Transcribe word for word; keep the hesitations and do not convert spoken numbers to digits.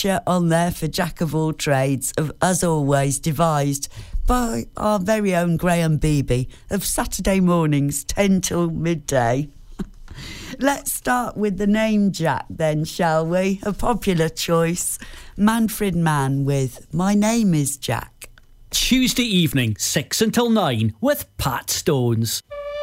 feature on there for Jack of all trades, of, as always, devised by our very own Graham Beebe of Saturday mornings, ten till midday. Let's start with the name Jack then, shall we? A popular choice. Manfred Mann with My Name is Jack. Tuesday evening, six until nine, with Pat Stones.